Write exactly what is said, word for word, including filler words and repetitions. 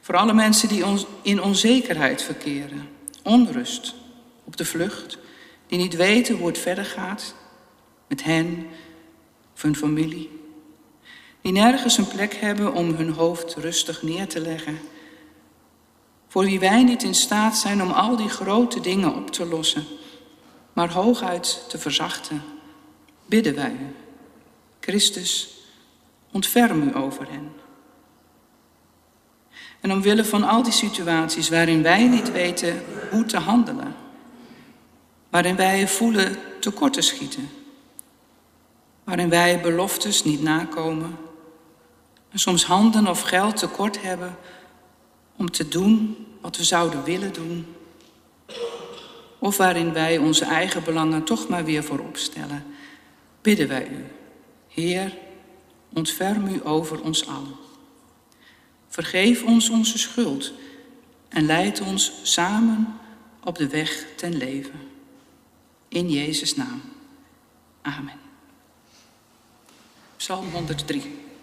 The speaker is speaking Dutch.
Voor alle mensen die ons in onzekerheid verkeren, onrust, op de vlucht, die niet weten hoe het verder gaat met hen of hun familie. Die nergens een plek hebben om hun hoofd rustig neer te leggen. Voor wie wij niet in staat zijn om al die grote dingen op te lossen, maar hooguit te verzachten, bidden wij u. Christus, ontferm u over hen. En omwille van al die situaties waarin wij niet weten hoe te handelen, waarin wij voelen tekort te schieten, waarin wij beloftes niet nakomen en soms handen of geld tekort hebben om te doen wat we zouden willen doen, of waarin wij onze eigen belangen toch maar weer voorop stellen, bidden wij u, Heer, ontferm u over ons allen. Vergeef ons onze schuld en leid ons samen op de weg ten leven. In Jezus' naam. Amen. Psalm honderddrie.